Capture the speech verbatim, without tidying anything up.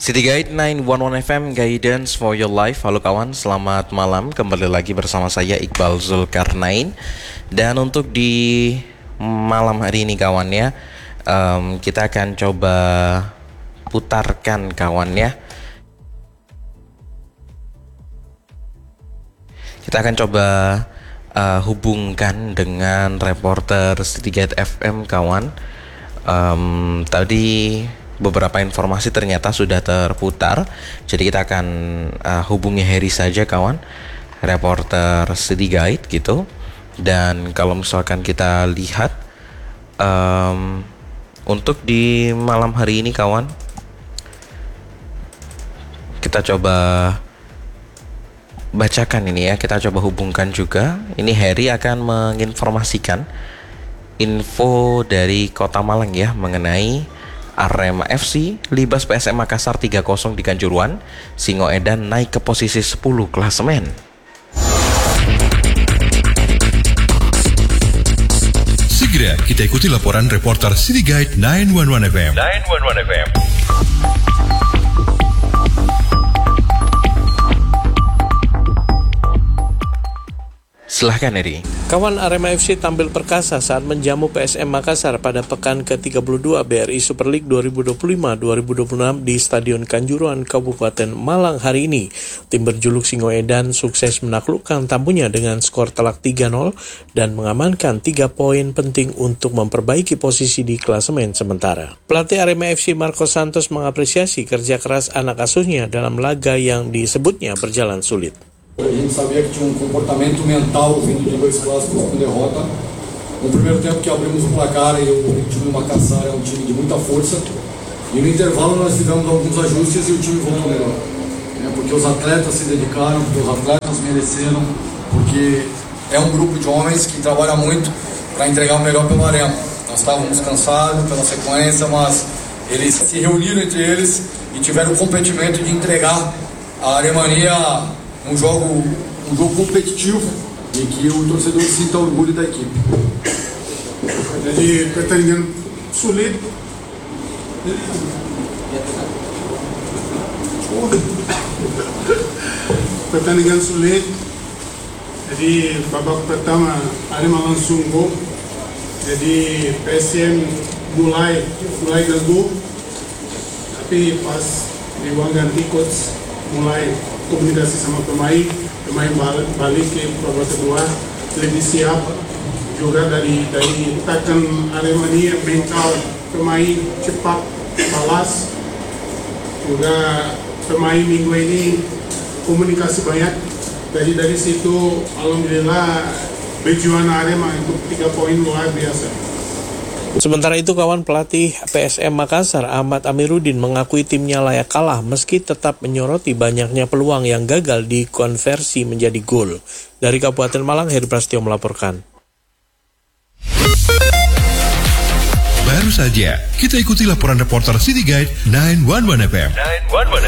City Guide sembilan satu satu F M, Guidance for Your Life. Halo kawan, selamat malam. Kembali lagi bersama saya Iqbal Zulkarnain. Dan untuk di malam hari ini kawan ya, um, kita akan coba putarkan kawan ya. Kita akan coba uh, hubungkan dengan reporter City Guide F M kawan. um, Tadi beberapa informasi ternyata sudah terputar, jadi kita akan uh, hubungi Harry saja kawan, reporter City Guide gitu. Dan kalau misalkan kita lihat um, untuk di malam hari ini kawan, kita coba bacakan ini ya, kita coba hubungkan juga. Ini Harry akan menginformasikan info dari Kota Malang ya, mengenai Arema F C libas P S M Makassar tiga kosong di Kanjuruhan. Singoedan naik ke posisi sepuluh klasemen. Segera kita ikuti laporan reporter City Guide sembilan satu satu F M. sembilan satu satu F M. Silahkan Eri. Kawan, Arema F C tampil perkasa saat menjamu P S M Makassar pada pekan ke tiga puluh dua B R I Super League dua ribu dua puluh lima dua ribu dua puluh enam di Stadion Kanjuruhan, Kabupaten Malang hari ini. Tim berjuluk Singoedan sukses menaklukkan tamunya dengan skor telak tiga nol dan mengamankan tiga poin penting untuk memperbaiki posisi di klasemen sementara. Pelatih Arema F C Marcos Santos mengapresiasi kerja keras anak asuhnya dalam laga yang disebutnya berjalan sulit. A gente sabia que tinha um comportamento mental vindo de dois clássicos com derrota. No primeiro tempo que abrimos o placar, e o time do Makassar é um time de muita força. E no intervalo nós fizemos alguns ajustes e o time voltou melhor. É porque os atletas se dedicaram, porque os atletas mereceram, porque é um grupo de homens que trabalha muito para entregar o melhor pelo Arema. Nós estávamos cansados pela sequência, mas eles se reuniram entre eles e tiveram o comprometimento de entregar a Aremania um jogo, um jogo competitivo e que o torcedor sinta orgulho da equipe. Jadi pertandingan sulit. Pertandingan sulit. Jadi babak pertama Arema langsung gol. Jadi P S M mulai mulai ganggu. Tapi pas di ruang ganti coach mulai komunikasi sama pemain, pemain balik, balik ke babak kedua lebih siap. Juga dari dari tekan Aremania mental pemain cepat balas. Juga pemain minggu ini komunikasi banyak. Jadi dari situ alhamdulillah berjuang Arema untuk tiga poin luar biasa. Sementara itu kawan, pelatih P S M Makassar Ahmad Amiruddin mengakui timnya layak kalah meski tetap menyoroti banyaknya peluang yang gagal dikonversi menjadi gol. Dari Kabupaten Malang, Heri Prasetyo melaporkan. Baru saja kita ikuti laporan reporter City Guide sembilan satu satu F M. sembilan satu satu